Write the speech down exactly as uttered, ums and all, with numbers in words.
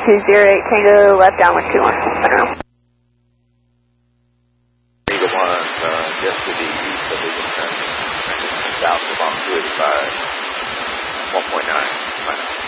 two zero eight Tango, left downwind two one. I don't know. Eagle one, uh, just to the east of Eagleton, south of on two eighty-five, one point nine.